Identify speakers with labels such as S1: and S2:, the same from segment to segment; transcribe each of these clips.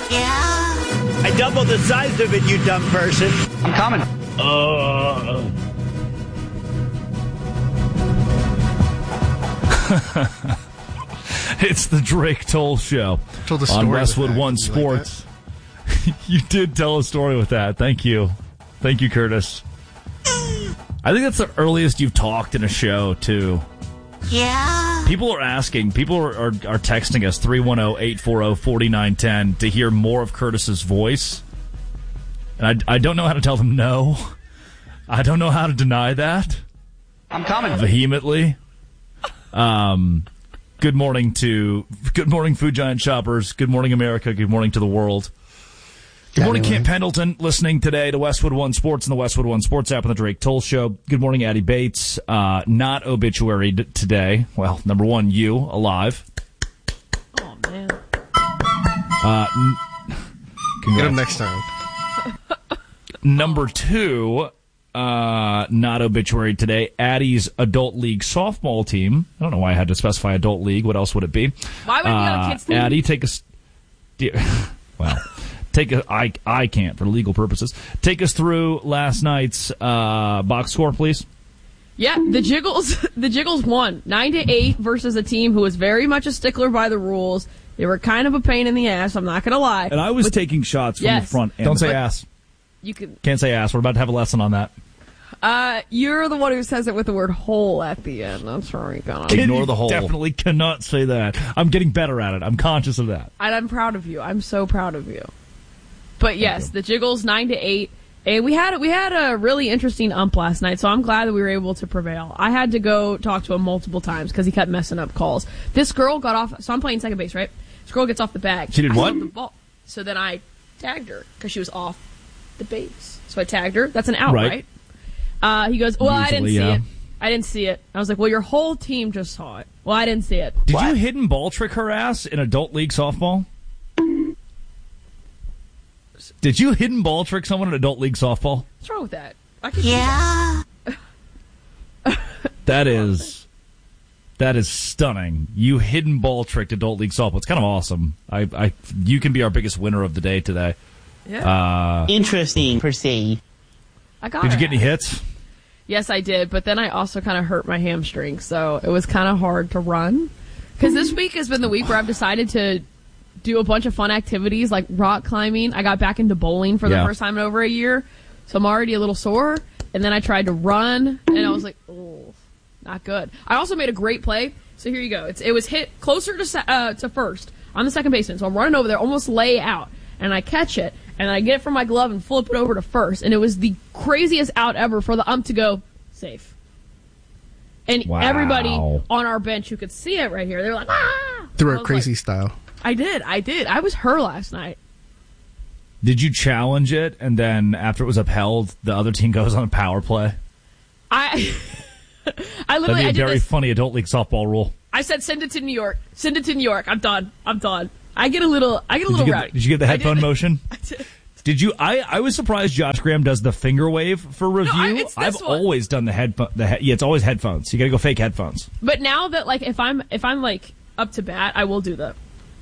S1: Yeah.
S2: I doubled the size of it, you dumb person.
S3: I'm coming.
S4: It's the Drake Toll Show on Westwood One Sports. You did tell a story with that. Thank you. Thank you, Curtis. I think that's the earliest you've talked in a show, too.
S1: Yeah.
S4: People are asking, people are texting us 310-840-4910 to hear more of Curtis's voice. And I don't know how to tell them no. I don't know how to deny that.
S3: I'm coming.
S4: Vehemently. Good morning, Food Giant shoppers. Good morning, America. Good morning to the world. Good morning, Camp Pendleton, listening today to Westwood One Sports and the Westwood One Sports app on the Drake Toll Show. Good morning, Addie Bates. Not obituary today. Well, number one, you, alive.
S5: Oh, man.
S6: Get him next time.
S4: Number two, not obituary today, Addie's Adult League softball team. I don't know why I had to specify Adult League. What else would it be?
S5: Why would it be on a kid's team?
S4: Addie, take us... Well... I can't for legal purposes. Take us through last night's box score, please.
S5: Yeah, the Jiggles won 9-8 versus a team who was very much a stickler by the rules. They were kind of a pain in the ass, I'm not going to lie.
S4: And I was taking shots from the front end. Don't say ass. Can't say ass. We're about to have a lesson on that.
S5: You're the one who says it with the word hole at the end. That's where we go.
S4: Ignore the hole. Definitely cannot say that. I'm getting better at it. I'm conscious of that.
S5: And I'm proud of you. I'm so proud of you. But yes, the Jiggles 9-8, and we had a really interesting ump last night. So I'm glad that we were able to prevail. I had to go talk to him multiple times because he kept messing up calls. This girl got off. So I'm playing second base, right? This girl gets off the bag.
S4: She did what?
S5: The ball. So then I tagged her because she was off the base. So I tagged her. That's an out, right? He goes, well, I didn't see it. I didn't see it. I was like, well, your whole team just saw it. Well, I didn't see it.
S4: Did you hidden ball trick her ass in Adult League softball? Did you hidden ball trick someone in Adult League softball?
S5: What's wrong with that?
S1: Yeah.
S4: That is stunning. You hidden ball tricked Adult League softball. It's kind of awesome. You can be our biggest winner of the day today.
S5: Yeah.
S1: Interesting per se.
S4: Did you get any hits?
S5: Yes, I did, but then I also kind of hurt my hamstring, so it was kind of hard to run. Because this week has been the week where I've decided to do a bunch of fun activities like rock climbing. I got back into bowling for the first time in over a year, so I'm already a little sore. And then I tried to run, and I was like, oh, not good. I also made a great play. So here you go. It was hit closer to first on the second baseman. So I'm running over there, almost lay out, and I catch it, and I get it from my glove and flip it over to first. And it was the craziest out ever for the ump to go safe. And everybody on our bench who could see it right here, they were like, ah!
S6: Through a crazy style.
S5: I did. I was her last night.
S4: Did you challenge it, and then after it was upheld, the other team goes on a power play?
S5: I literally
S4: That'd be a
S5: did
S4: very
S5: this.
S4: funny Adult League softball rule.
S5: I said, send it to New York. Send it to New York. I'm done. I get a little rowdy.
S4: Did you get the headphone motion?
S5: I did.
S4: Did you? I was surprised Josh Graham does the finger wave for review.
S5: I've
S4: always done the headphone. It's always headphones. You got to go fake headphones.
S5: But now that if I'm like up to bat, I will do that.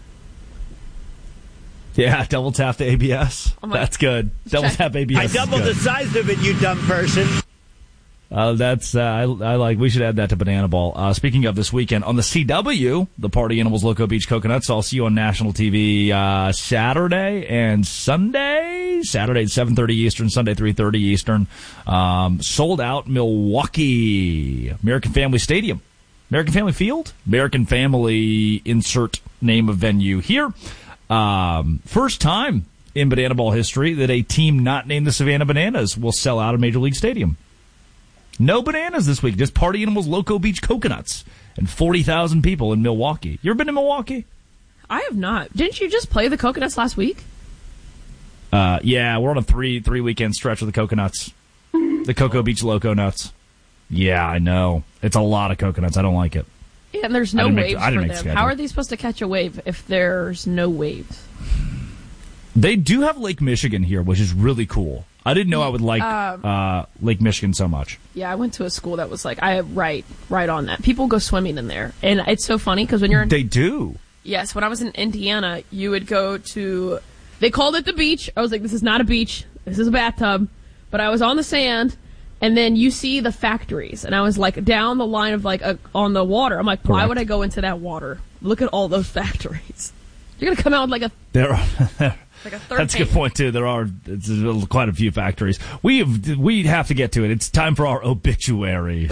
S4: Yeah, double tap the ABS. That's good. Double tap ABS.
S2: I doubled the size of it, you dumb person.
S4: That's I like. We should add that to Banana Ball. Speaking of this weekend on the CW, the Party Animals Loco Beach Coconuts. I'll see you on national TV Saturday and Sunday. Saturday at 7:30 Eastern, Sunday 3:30 Eastern. Sold out Milwaukee American Family Stadium, American Family Field, American Family. Insert name of venue here. First time in Banana Ball history that a team not named the Savannah Bananas will sell out a Major League Stadium. No bananas this week, just Party Animals Loco Beach Coconuts and 40,000 people in Milwaukee. You ever been to Milwaukee?
S5: I have not. Didn't you just play the Coconuts last week?
S4: Yeah, we're on a three weekend stretch with the Coconuts. The Cocoa Beach Loco Nuts. Yeah, I know. It's a lot of coconuts. I don't like it.
S5: Yeah, and there's no waves for them.
S4: Schedule.
S5: How are they supposed to catch a wave if there's no waves?
S4: They do have Lake Michigan here, which is really cool. I didn't know I would like Lake Michigan so much.
S5: Yeah, I went to a school that was like, right on that. People go swimming in there. And it's so funny because when you're in...
S4: They do.
S5: Yes, when I was in Indiana, you would go to They called it the beach. I was like, this is not a beach. This is a bathtub. But I was on the sand, and then you see the factories. And I was like down the line of like on the water. I'm like, why would I go into that water? Look at all those factories. You're going to come out with like a...
S4: There are...
S5: Like a third
S4: That's a good point, too. There are quite a few factories. We have to get to it. It's time for our obituaries.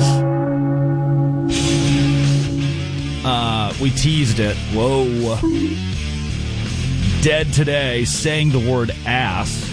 S4: We teased it. Whoa. Dead today, saying the word ass.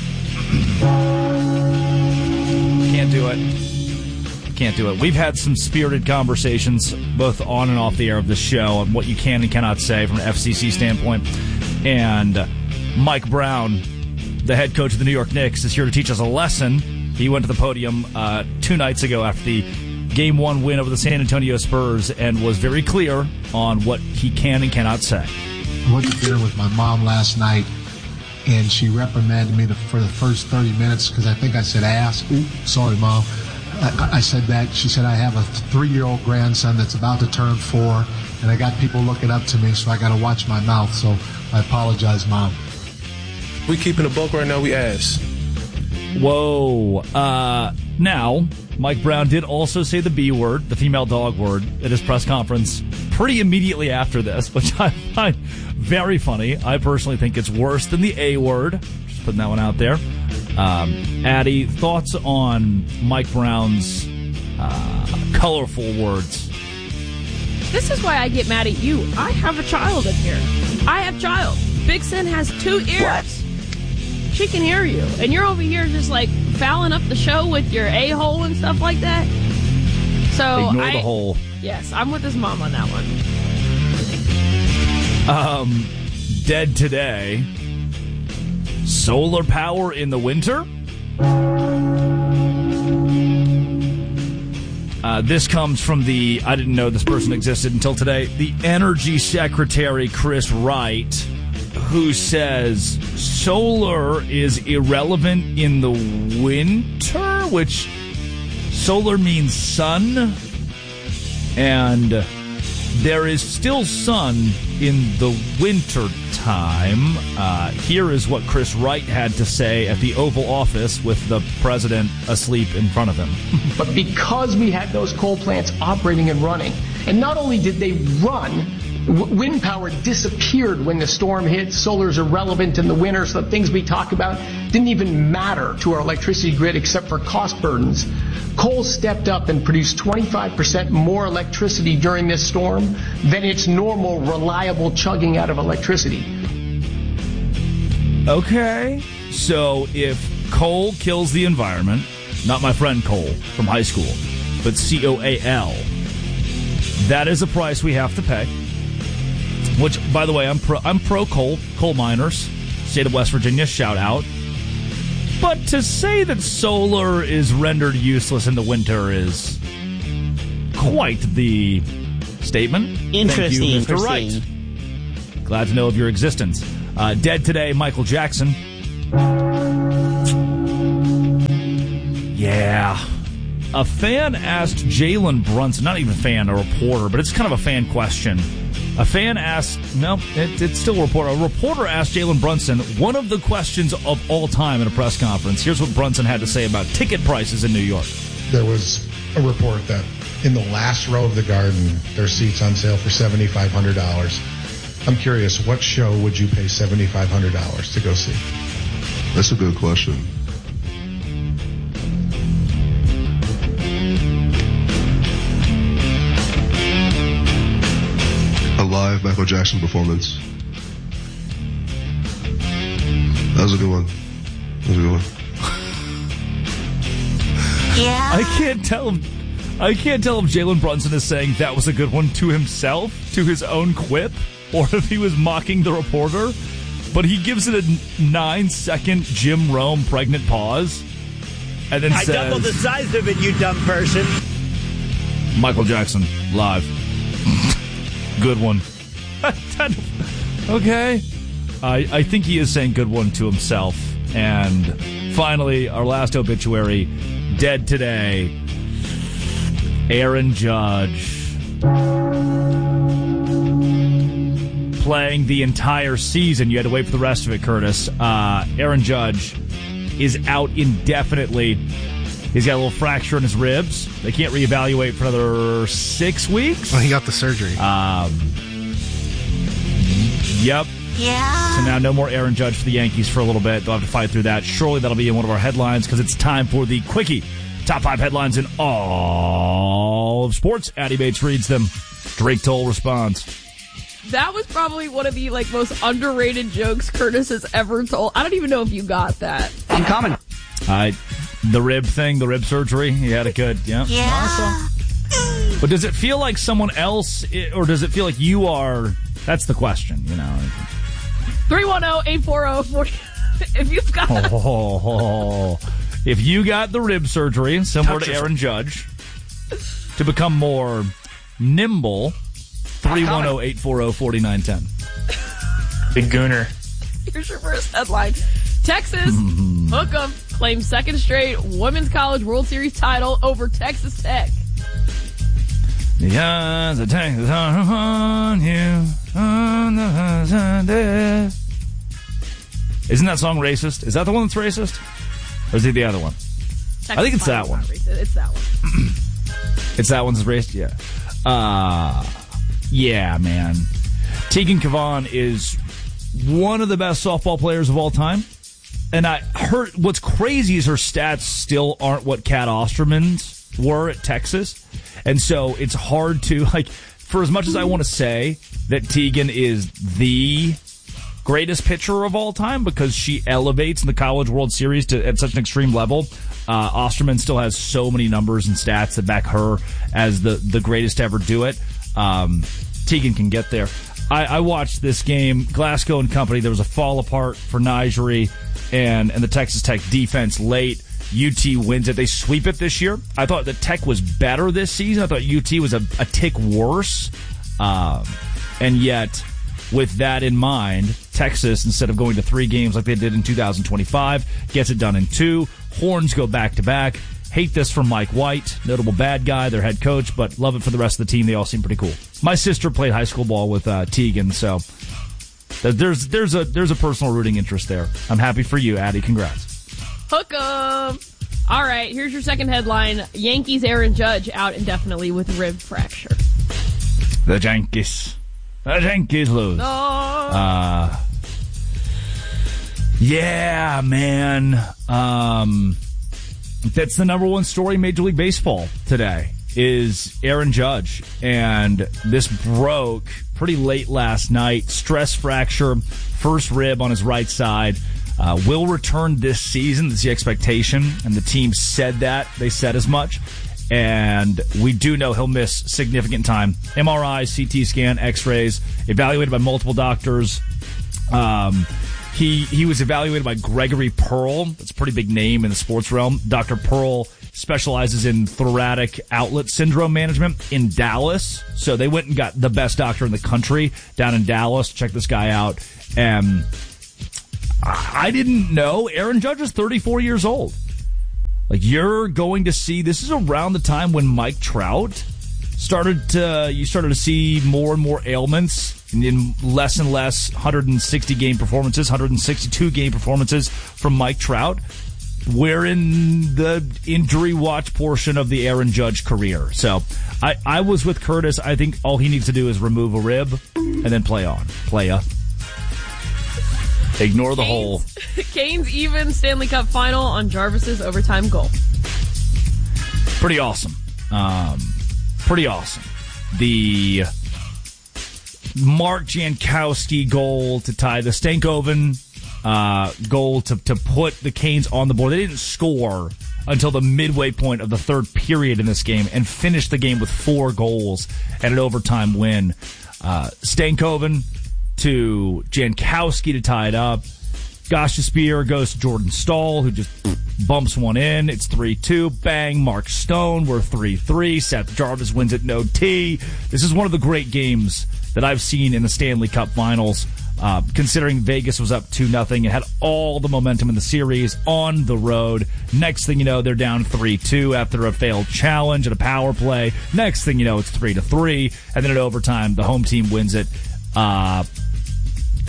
S4: Can't do it. Can't do it. We've had some spirited conversations, both on and off the air of the show, on what you can and cannot say from an FCC standpoint. And Mike Brown, the head coach of the New York Knicks, is here to teach us a lesson. He went to the podium 2 nights ago after the Game 1 win over the San Antonio Spurs and was very clear on what he can and cannot say.
S3: I went to dinner with my mom last night, and she reprimanded me for the first 30 minutes because I think I said ass. Ooh, sorry, Mom. I said that. She said I have a 3-year-old grandson that's about to turn 4, and I got people looking up to me, so I got to watch my mouth. So I apologize, Mom.
S7: We keeping a buck right now, we ass.
S4: Whoa. Now, Mike Brown did also say the B word, the female dog word, at his press conference pretty immediately after this, which I find very funny. I personally think it's worse than the A word. Just putting that one out there. Addie, thoughts on Mike Brown's colorful words?
S5: This is why I get mad at you. I have a child in here. I have child. Big Sin has 2 ears. What? She can hear you. And you're over here just like fouling up the show with your a-hole and stuff like that. So
S4: ignore the hole.
S5: Yes, I'm with his mom on that one.
S4: Dead today. Solar power in the winter? This comes from I didn't know this person existed until today, the Energy Secretary, Chris Wright, who says solar is irrelevant in the winter, which solar means sun, and there is still sun in the winter time. Here is what Chris Wright had to say at the Oval Office with the president asleep in front of him.
S8: But because we had those coal plants operating and running, and not only did they run, wind power disappeared when the storm hit. Solar is irrelevant in the winter, so the things we talk about didn't even matter to our electricity grid except for cost burdens. Coal stepped up and produced 25% more electricity during this storm than its normal, reliable chugging out of electricity.
S4: Okay, so if coal kills the environment, not my friend Cole from high school, but COAL, that is a price we have to pay. Which, by the way, I'm pro coal miners, state of West Virginia, shout out. But to say that solar is rendered useless in the winter is quite the statement.
S1: Interesting.
S4: Thank you, Mr. Wright. Glad to know of your existence. Dead today, Michael Jackson. Yeah. A fan asked Jalen Brunson, not even a fan, a reporter, but it's kind of a fan question. A fan asked, it's still a reporter. A reporter asked Jalen Brunson one of the questions of all time at a press conference. Here's what Brunson had to say about ticket prices in New York.
S9: There was a report that in the last row of the Garden, there are seats on sale for $7,500. I'm curious, what show would you pay $7,500 to go see?
S10: That's a good question. A live Michael Jackson performance. That was a good one.
S1: Yeah.
S4: I can't tell if Jalen Brunson is saying that was a good one to himself, to his own quip, or if he was mocking the reporter. But he gives it a 9-second Jim Rome pregnant pause, and then
S2: I
S4: says,
S2: doubled the size of it, you dumb person.
S4: Michael Jackson, live. Good one. Okay. I think he is saying good one to himself. And finally, our last obituary, dead today, Aaron Judge. playing the entire season. You had to wait for the rest of it, Curtis. Aaron Judge is out indefinitely. He's got a little fracture in his ribs. They can't reevaluate for another 6 weeks.
S6: Oh, he got the surgery.
S4: Yep.
S1: Yeah.
S4: So now no more Aaron Judge for the Yankees for a little bit. They'll have to fight through that. Surely that'll be in one of our headlines because it's time for the Quickie. Top 5 headlines in all of sports. Addie Bates reads them. Drake Toll responds.
S5: That was probably one of the most underrated jokes Curtis has ever told. I don't even know if you got that.
S2: Uncommon.
S4: The rib thing, the rib surgery, he had it good. Yeah.
S1: Yeah.
S4: But does it feel like someone else, or does it feel like you are? That's the question,
S5: 310-840-40. If you've got
S4: if you got the rib surgery, similar to Aaron Judge, to become more nimble, 310-840-4910.
S7: Big Gooner.
S5: Here's your first headline. Texas hook 'em claims second straight Women's College World Series title over Texas Tech.
S4: Because the Texas are on you on the Sunday. Isn't that song racist? Is that the one that's racist? Or is it the other one?
S5: Texas
S4: I think it's that one.
S5: It's that one.
S4: It's that one's racist? Yeah. Yeah, man. Tegan Cavan is one of the best softball players of all time. And I heard what's crazy is her stats still aren't what Kat Osterman's were at Texas. And so it's hard to, for as much as I want to say that Tegan is the greatest pitcher of all time because she elevates in the College World Series at such an extreme level, Osterman still has so many numbers and stats that back her as the greatest to ever do it. Tegan can get there. I watched this game, Glasgow and company. There was a fall apart for Nigeria and the Texas Tech defense late. UT wins it. They sweep it this year. I thought the Tech was better this season. I thought UT was a tick worse. And yet, with that in mind, Texas, instead of going to 3 games like they did in 2025, gets it done in 2. Horns go back-to-back. Hate this from Mike White, notable bad guy, their head coach, but love it for the rest of the team. They all seem pretty cool. My sister played high school ball with Tegan, so there's a personal rooting interest there. I'm happy for you, Addie. Congrats.
S5: Hook 'em. All right, here's your second headline. Yankees Aaron Judge out indefinitely with rib fracture.
S4: The Yankees lose.
S5: No.
S4: Yeah, man. That's the number one story in Major League Baseball today is Aaron Judge. And this broke pretty late last night. Stress fracture, first rib on his right side. Will return this season. That's the expectation. And the team said that. They said as much. And we do know he'll miss significant time. MRI, CT scan, X-rays, evaluated by multiple doctors. He was evaluated by Gregory Pearl. That's a pretty big name in the sports realm. Dr. Pearl specializes in thoracic outlet syndrome management in Dallas. So they went and got the best doctor in the country down in Dallas to check this guy out. And I didn't know Aaron Judge is 34 years old. You're going to see, this is around the time when Mike Trout started to see more and more ailments in less and less 160 game performances, 162 game performances from Mike Trout. We're in the injury watch portion of the Aaron Judge career. So I was with Curtis. I think all he needs to do is remove a rib and then play on. Ignore the hole.
S5: Canes even Stanley Cup final on Jarvis's overtime goal.
S4: Pretty awesome. The Mark Jankowski goal to tie the Stankoven goal to put the Canes on the board. They didn't score until the midway point of the third period in this game and finished the game with 4 goals and an overtime win. Stankoven to Jankowski to tie it up. Gostisbehere goes to Jordan Stahl, who just bumps one in. It's 3-2. Bang. Mark Stone. We're 3-3. Seth Jarvis wins it no T. This is one of the great games that I've seen in the Stanley Cup Finals, considering Vegas was up 2-0 and had all the momentum in the series on the road. Next thing you know, they're down 3-2 after a failed challenge and a power play. Next thing you know, it's 3-3. And then at overtime, the home team wins it.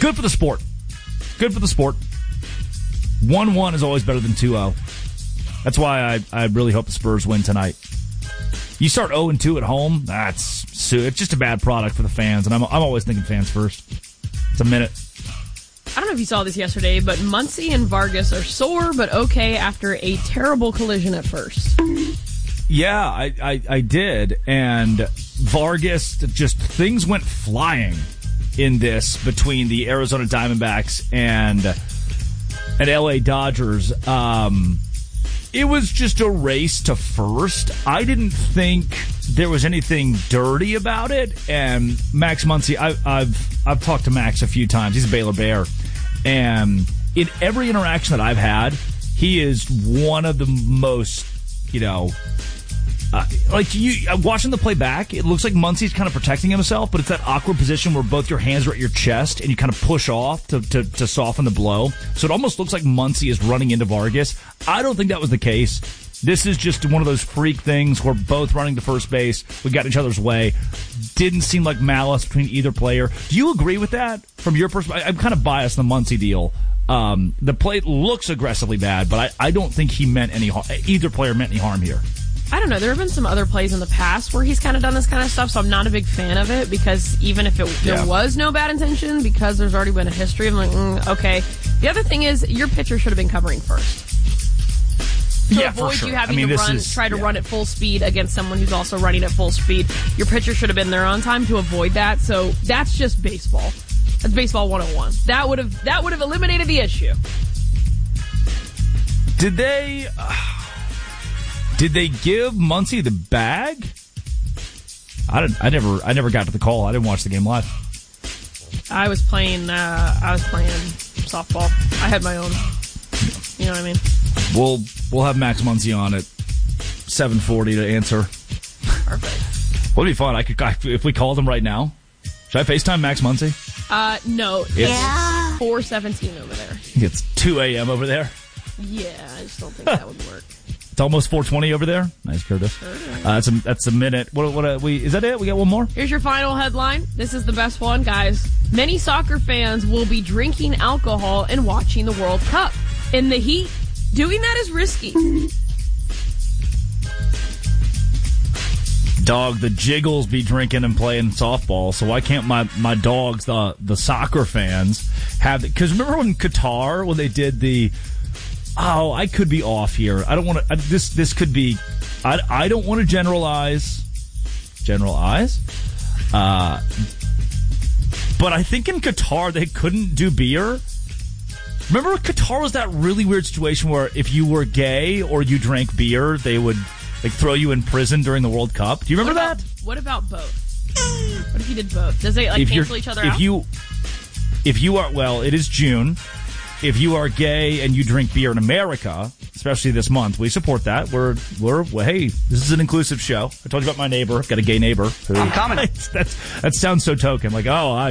S4: Good for the sport. Good for the sport. 1-1 is always better than 2-0. That's why I really hope the Spurs win tonight. You start 0-2 at home, it's just a bad product for the fans, and I'm always thinking fans first. It's a minute.
S5: I don't know if you saw this yesterday, but Muncy and Vargas are sore but okay after a terrible collision at first.
S4: Yeah, I did, and Vargas, just things went flying in this between the Arizona Diamondbacks and LA Dodgers. It was just a race to first. I didn't think there was anything dirty about it. And Max Muncy, I've talked to Max a few times. He's a Baylor Bear. And in every interaction that I've had, he is one of the most, watching the play back, it looks like Muncy's kind of protecting himself, but it's that awkward position where both your hands are at your chest and you kind of push off to soften the blow. So it almost looks like Muncy is running into Vargas. I don't think that was the case. This is just one of those freak things where both running to first base, we got in each other's way. Didn't seem like malice between either player. Do you agree with that from your perspective? I'm kind of biased on the Muncy deal. The play looks aggressively bad, but I don't think he meant any harm. Either player meant any harm here.
S5: I don't know. There have been some other plays in the past where he's kind of done this kind of stuff, so I'm not a big fan of it because even if there was no bad intention, because there's already been a history, I'm like, okay. The other thing is your pitcher should have been covering first. To avoid you having to run at full speed against someone who's also running at full speed. Your pitcher should have been there on time to avoid that, so that's just baseball. That's baseball 101. That would have eliminated the issue.
S4: Did they give Muncy the bag? I never got to the call. I didn't watch the game live.
S5: I was playing softball. I had my own. You know what I mean?
S4: We'll have Max Muncy on at 7:40 to answer.
S5: Perfect.
S4: Would be fun. If we called him right now. Should I FaceTime Max Muncy?
S5: No.
S1: Yeah.
S5: 4:17 over there.
S4: It's 2 a.m. over there.
S5: Yeah, I just don't think that would work.
S4: It's almost 4:20 over there. Nice, Curtis. That's a minute. Is that it? We got one more?
S5: Here's your final headline. This is the best one, guys. Many soccer fans will be drinking alcohol and watching the World Cup. In the heat, doing that is risky.
S4: Dog, the Jiggles be drinking and playing softball, so why can't my dogs, the soccer fans, have it? Because remember when Qatar, when they did the... Oh, I could be off here. I don't want to... This could be... I don't want to generalize. But I think in Qatar, they couldn't do beer. Remember Qatar was that really weird situation where if you were gay or you drank beer, they would throw you in prison during the World Cup. Do you remember that?
S5: What about both? What if you did both? Does they cancel each other out?
S4: If you are, well, it is June. If you are gay and you drink beer in America, especially this month, we support that. Hey, this is an inclusive show. I told you about my neighbor. I've got a gay neighbor.
S2: I'm coming.
S4: That sounds so token. Like,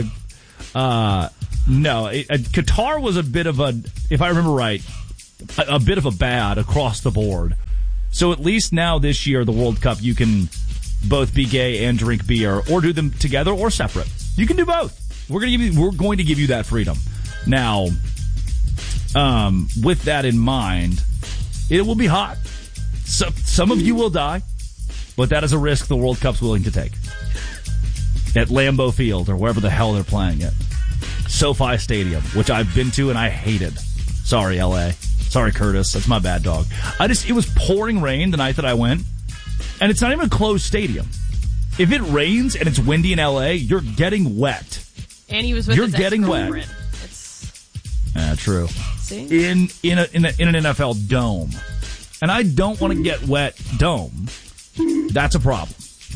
S4: no, Qatar was a bit of a, if I remember right, a bit of a bad across the board. So at least now this year, the World Cup, you can both be gay and drink beer, or do them together or separate. You can do both. We're going to give you that freedom. Now, with that in mind, it will be hot. So some of you will die, but that is a risk the World Cup's willing to take. At Lambeau Field or wherever the hell they're playing it. SoFi Stadium, which I've been to and I hated. Sorry, LA. Sorry, Curtis. That's my bad dog. It was pouring rain the night that I went, and it's not even a closed stadium. If it rains and it's windy in LA, you're getting wet.
S5: And he was with his ex-girlfriend.
S4: Wet. True.
S5: See?
S4: In an NFL dome. And I don't want to get wet dome. That's a problem.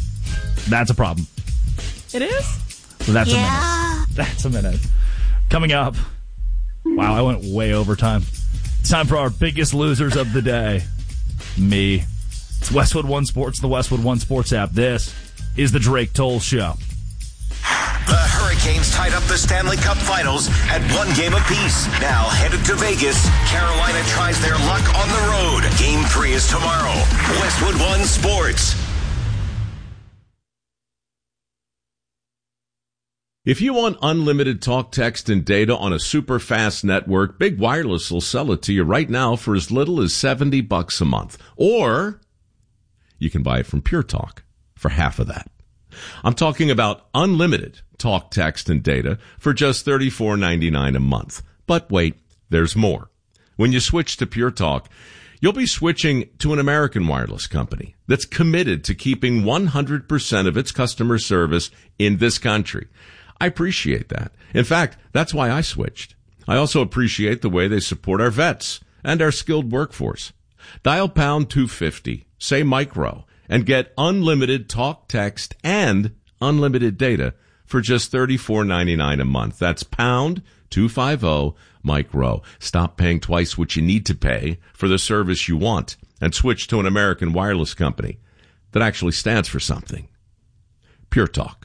S5: It is?
S4: So that's a minute. That's a minute. Coming up. Wow, I went way over time. It's time for our biggest losers of the day. Me. It's Westwood One Sports, the Westwood One Sports app. This is the Drake Toll Show.
S11: The Hurricanes tied up the Stanley Cup Finals at one game apiece. Now headed to Vegas, Carolina tries their luck on the road. Game 3 is tomorrow. Westwood One Sports.
S12: If you want unlimited talk, text, and data on a super fast network, Big Wireless will sell it to you right now for as little as $70 a month. Or you can buy it from Pure Talk for half of that. I'm talking about unlimited talk, text, and data for just $34.99 a month. But wait, there's more. When you switch to Pure Talk, you'll be switching to an American wireless company that's committed to keeping 100% of its customer service in this country. I appreciate that. In fact, that's why I switched. I also appreciate the way they support our vets and our skilled workforce. Dial pound 250, say micro, and get unlimited talk, text, and unlimited data for just $34.99 a month. That's pound 250 micro. Stop paying twice what you need to pay for the service you want and switch to an American wireless company that actually stands for something. Pure Talk.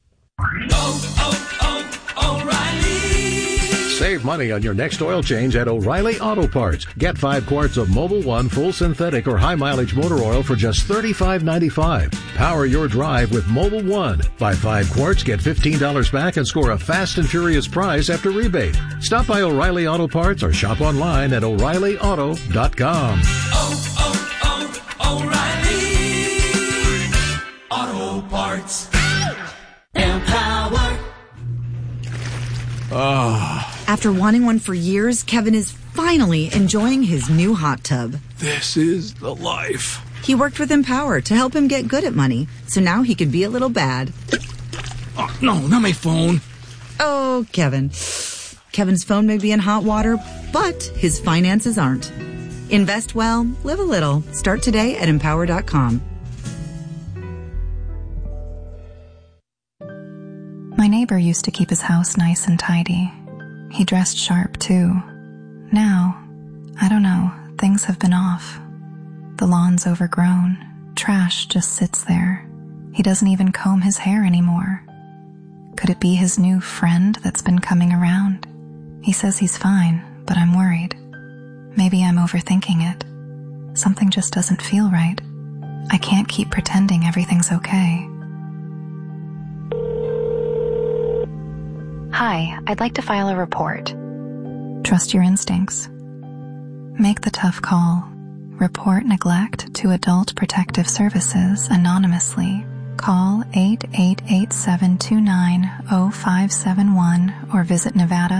S13: Save money on your next oil change at O'Reilly Auto Parts. Get 5 quarts of Mobil 1 full synthetic or high mileage motor oil for just $35.95. Power your drive with Mobil 1. Buy 5 quarts, get $15 back, and score a fast and furious prize after rebate. Stop by O'Reilly Auto Parts or shop online at O'ReillyAuto.com.
S14: O'Reilly Auto Parts. Empower.
S15: After wanting one for years, Kevin is finally enjoying his new hot tub.
S16: This is the life.
S15: He worked with Empower to help him get good at money, so now he could be a little bad.
S16: Oh, no, not my phone.
S15: Oh, Kevin. Kevin's phone may be in hot water, but his finances aren't. Invest well, live a little. Start today at Empower.com.
S17: My neighbor used to keep his house nice and tidy. He dressed sharp, too. Now, I don't know, things have been off. The lawn's overgrown. Trash just sits there. He doesn't even comb his hair anymore. Could it be his new friend that's been coming around? He says he's fine, but I'm worried. Maybe I'm overthinking it. Something just doesn't feel right. I can't keep pretending everything's okay. Hi, I'd like to file a report. Trust your instincts. Make the tough call. Report neglect to Adult Protective Services anonymously. Call 888-729-0571 or visit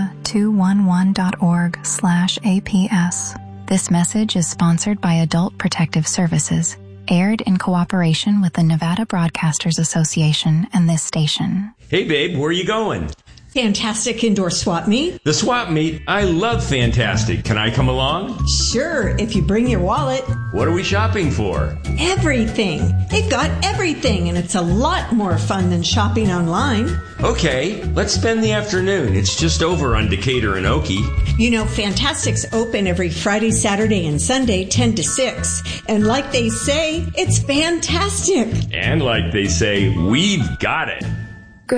S17: nevada211.org/APS. This message is sponsored by Adult Protective Services, aired in cooperation with the Nevada Broadcasters Association and this station.
S18: Hey babe, where are you going?
S19: Fantastic Indoor Swap Meet.
S18: The Swap Meet? I love Fantastic. Can I come along?
S19: Sure, if you bring your wallet.
S18: What are we shopping for?
S19: Everything. They've got everything, and it's a lot more fun than shopping online.
S18: Okay, let's spend the afternoon. It's just over on Decatur and Okie.
S19: You know, Fantastic's open every Friday, Saturday, and Sunday, 10 to 6. And like they say, it's fantastic.
S18: And like they say, we've got it.